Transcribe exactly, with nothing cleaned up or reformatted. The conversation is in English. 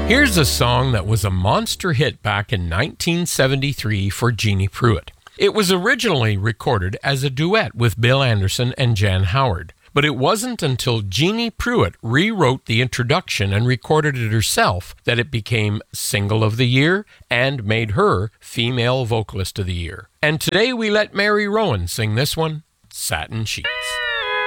Here's a song that was a monster hit back in nineteen seventy-three for Jeannie Pruitt. It was originally recorded as a duet with Bill Anderson and Jan Howard, but it wasn't until Jeannie Pruitt rewrote the introduction and recorded it herself that it became Single of the Year and made her Female Vocalist of the Year. And today we let Mary Rowan sing this one, Satin Sheet.